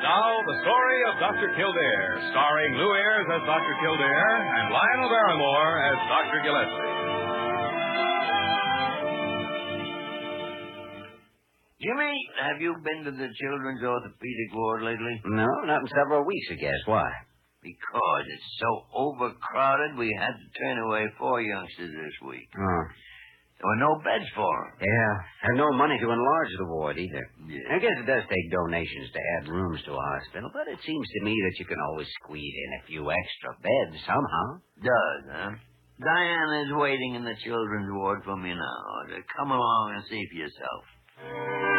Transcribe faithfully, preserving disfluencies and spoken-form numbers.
Now, the story of Doctor Kildare, starring Lou Ayres as Doctor Kildare and Lionel Barrymore as Doctor Gillespie. Jimmy, have you been to the children's orthopedic ward lately? No, not in several weeks, I guess. Why? Because it's so overcrowded, we had to turn away four youngsters this week. Oh. There were no beds for them. Yeah, and no money to enlarge the ward either. Yeah. I guess it does take donations to add rooms to a hospital, but it seems to me that you can always squeeze in a few extra beds somehow. Does, huh? Diane is waiting in the children's ward for me now. Come along and see for yourself.